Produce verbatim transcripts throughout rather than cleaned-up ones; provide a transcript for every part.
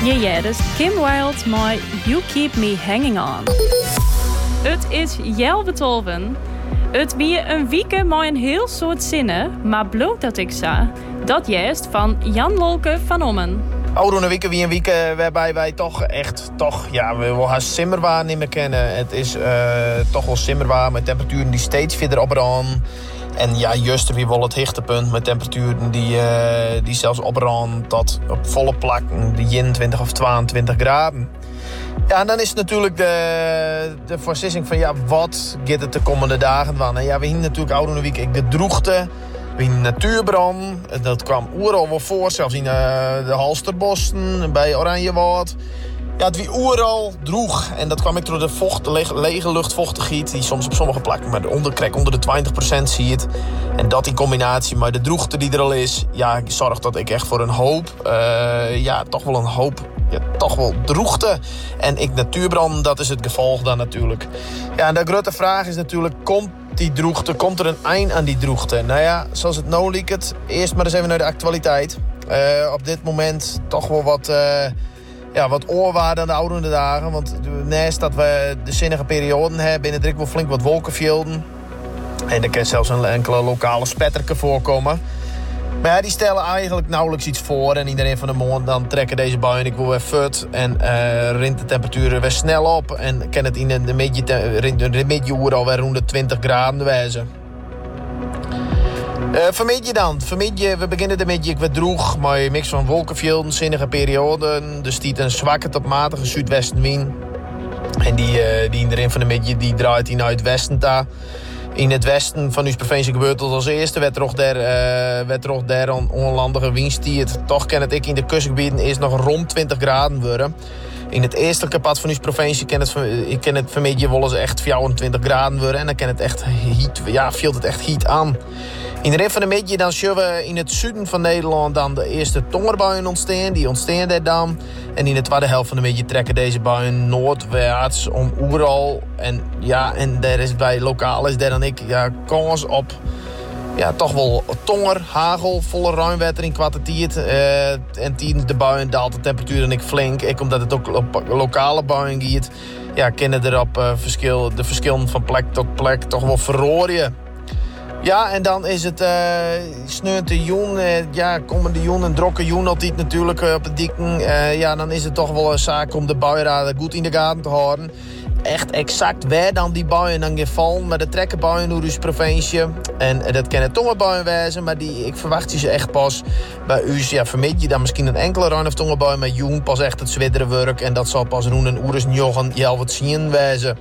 Je jæres Kim Wilde met You Keep Me Hanging On. Het is jel betolven. Het wie een wieke met een heel soort zinnen, maar bloot dat ik sa. Dat juist van Jan Lolke van Ommen. Oude weken wie een week waarbij wij toch echt, toch, ja, we willen haar simmerwaar niet meer kennen. Het is uh, toch wel simmerwaar met temperaturen die steeds verder opgaan. En ja, juist wie wel het hichtepunt met temperaturen die, uh, die zelfs opgaan tot op volle plak de eenentwintig of tweeëntwintig graden. Ja, en dan is het natuurlijk de, de voorzissing van ja, wat gaat het de komende dagen van? En ja, we hingen natuurlijk oude week de droogte. We hingen natuurbrand. Dat kwam overal wel voor, zelfs in uh, de Halsterbossen, bij Oranjewoud. Ja, het wie overal droeg. En dat kwam ik door de vocht, de lege, lege luchtvochtigheid die soms op sommige plekken maar onder, krijg, onder de twintig procent zie het. En dat in combinatie met de droogte die er al is, ja, zorgt dat ik echt voor een hoop, uh, ja, toch wel een hoop, ja, toch wel droogte. En ik natuurbrand, dat is het gevolg dan natuurlijk. Ja, en de grote vraag is natuurlijk, komt die droogte, komt er een eind aan die droogte? Nou ja, zoals het nou lijkt, eerst maar eens even naar de actualiteit. Uh, op dit moment toch wel wat... Uh, Ja, wat oorwaarden aan de oude dagen. Want naast dat we de zinnige perioden hebben, binnen er wel flink wat wolkenvelden. En er kan zelfs een enkele lokale spetterke voorkomen. Maar ja, die stellen eigenlijk nauwelijks iets voor. En iedereen van de maand dan trekken deze buien ik wil weer fut. En uh, rint de temperaturen weer snel op. En kan het in de middenuur alweer rond de twintig graden wijzen. Uh, vermeed je dan? Vermeed je, we beginnen de middag wat droeg, maar een mix van wolkenvelden, zinnige perioden. Er stiet een zwakke tot matige zuidwestenwind. En die, uh, die erin van de middag die draait in uit het westen daar. In het westen van uw provincie gebeurt het als eerste. Werd er ook daar, uh, werd er ook daar een onlandige windstiert. Toch kan het ik in de kustgebieden eerst nog rond twintig graden worden. In het eerste pad van uw provincie kan het, ik ken het vermiddag wel eens echt vierentwintig graden worden. En dan kan het echt heat, ja, viel het echt heat aan. In de rest van de middag dan zullen we in het zuiden van Nederland dan de eerste tongerbuien ontstaan. Die ontstaan daar dan. En in de tweede helft van de middag trekken deze buien noordwaarts om overal. En ja, en daar is bij lokaal is daar dan ik ja, kans op. Ja, toch wel tonger, hagel, volle ruimwetter in kwartier. Uh, en tijdens de buien daalt de temperatuur en ik flink. Ik, omdat het ook op lokale buien gaat, ja, kunnen er op uh, verschil, de verschillen van plek tot plek toch wel verrooien. Ja, en dan is het uh, sneunte joen, uh, ja, komende joen en drokke joen altijd natuurlijk uh, op het dikken. Uh, ja, dan is het toch wel een zaak om de buienraden goed in de gaten te houden. Echt exact waar dan die buien dan gaan vallen, maar de trekken buien door uw provincie. En uh, dat kunnen tongenbuien wijzen, maar die, ik verwacht ze echt pas bij u. Ja, vermeed je dan misschien een enkele ruin of tongenbui, maar joen pas echt het zwiddere werk. En dat zal pas roen en oeres njochen jel wat zien wijzen.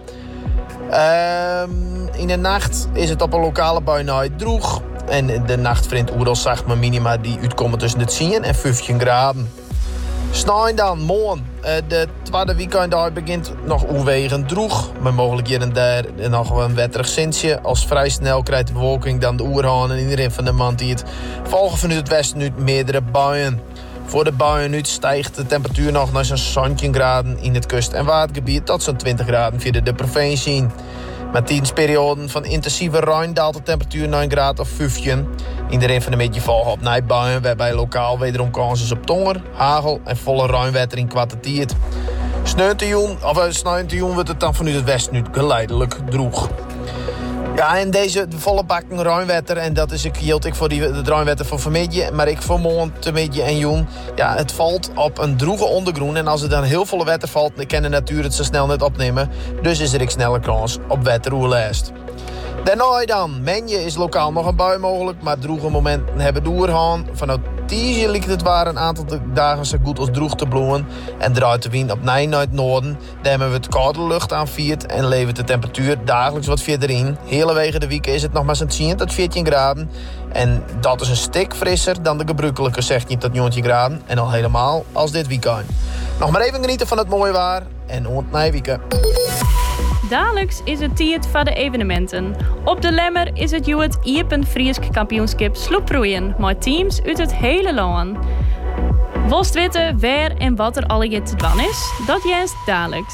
Um, in de nacht is het op een lokale bui nooit droeg. En de nacht vriend oeral zacht maar minima die uitkomen tussen de tien en vijftien graden. Snij dan, morgen. Uh, de tweede weekend daar begint nog oerwegend droeg. Maar mogelijk hier en daar nog wel een wetterig zintje. Als vrij snel krijgt de bewolking dan de oerhaan en iedereen van de man die het volgen vanuit het westen uit meerdere buien. Voor de buien nu stijgt de temperatuur nog naar zo'n zeventien graden in het kust- en watergebied tot zo'n twintig graden via de provincie. Met tiensperioden van intensieve ruim daalt de temperatuur naar een graad of vijftien. Iedereen van de middag volgen op nijbuien, waarbij lokaal wederom kans is op tonger, hagel en volle ruimwetter in kwartier. Sneuntejoen, of sneuntejoen wordt het dan vanuit het westen nu geleidelijk droeg. Ja, en deze de volle bakken ruimwetter. En dat is ik hield ik voor die de ruimwetter voor vanmiddag. Maar ik voor morgen, te middag en joen. Ja, het valt op een droege ondergroen. En als er dan heel volle wetter valt, dan kan de natuur het zo snel niet opnemen. Dus is er ik snelle kans op wetteroerlijst. Daarna dan, Menje is lokaal nog een bui mogelijk. Maar droege momenten hebben doorgaan. Vanuit Tiesje lijkt het waar een aantal dagen zo goed als droeg te bloeien. En draait de wind op Nijn naar het noorden. Daar hebben we het koude lucht aanviert. En levert de temperatuur dagelijks wat verder in. Hele wegen de week is het nog maar zo'n tien tot veertien graden. En dat is een stuk frisser dan de gebruikelijke zestien tot negentien graden. En al helemaal als dit weekend. Nog maar even genieten van het mooie waar. En ontnij weekend. Dadelijks is het tijd van de evenementen. Op de Lemmer is het ju het Iepen Friesk kampioenschap sloeproeien met teams uit het hele land. Wilst weten waar en wat er allemaal te doen is? Dat juist dadelijks.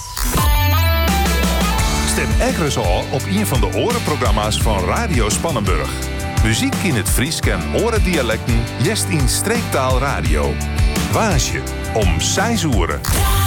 Stem Eggers al op een van de orenprogramma's van Radio Spannenburg. Muziek in het Fries en orendialecten, jest in streektaal radio. Waasje om zes uur.